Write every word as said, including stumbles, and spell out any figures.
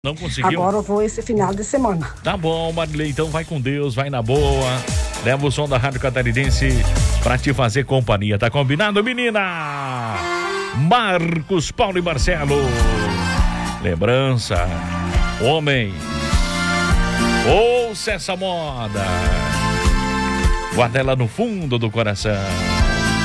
Não conseguiu? Agora eu vou esse final de semana. Tá bom, Marilei, então vai com Deus, vai na boa. Leva o som da Rádio Catarinense pra te fazer companhia, tá combinado, menina? Marcos, Paulo e Marcelo. Lembrança, homem, ouça essa moda. Guarda ela no fundo do coração.